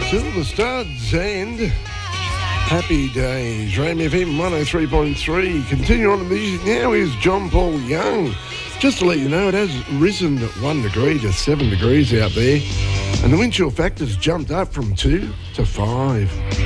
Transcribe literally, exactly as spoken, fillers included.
Silver Studs and Happy Days. Ram F M one oh three point three. Continue on the music now is John Paul Young. Just to let you know, it has risen one degree to seven degrees out there, and the wind chill factor's jumped up from two to five.